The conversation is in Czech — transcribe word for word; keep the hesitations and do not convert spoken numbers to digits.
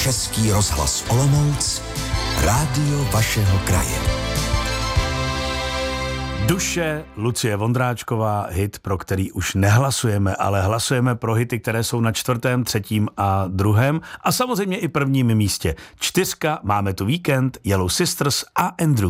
Český rozhlas Olomouc, rádio vašeho kraje. Duše, Lucie Vondráčková, hit, pro který už nehlasujeme, ale hlasujeme pro hity, které jsou na čtvrtém, třetím a druhém a samozřejmě i prvním místě. Čtyřka, máme tu Víkend, Yellow Sisters a Andrew.